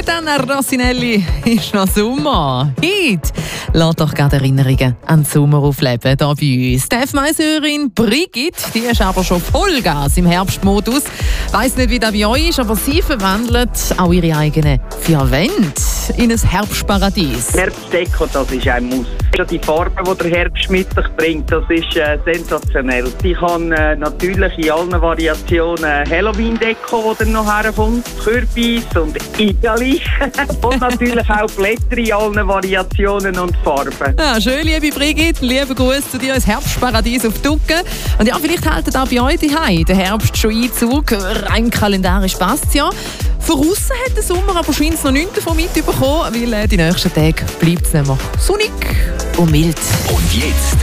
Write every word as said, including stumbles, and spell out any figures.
Gaetana Rossinelli ist noch Sommer. Heute lässt doch gerade Erinnerungen an den Sommer aufleben hier bei uns. Die F eins Hörerin Brigitte, die ist aber schon Vollgas im Herbstmodus. Weiss nicht, wie das bei euch ist, aber sie verwandelt auch ihre eigenen vier Wände in ein Herbstparadies. Herbstdeko, das ist ein Muss. Die Farbe, die der Herbst mit sich bringt, das ist äh, sensationell. Ich kann äh, natürlich in allen Variationen Halloween-Deko, die dann noch herkommt, Kürbis und Igali und natürlich auch Blätter in allen Variationen und Farben. Ja, schön, liebe Brigitte, lieben Gruß zu dir ins Herbstparadies auf Ducken. Und ja, vielleicht haltet auch bei euch daheim der Herbst schon Einzug. Rein kalendarisch passt es ja. Von aussen hat der Sommer aber scheint noch nichts davon mitbekommen, weil äh, die nächsten Tage bleibt es nämlich sonnig und mild. Und jetzt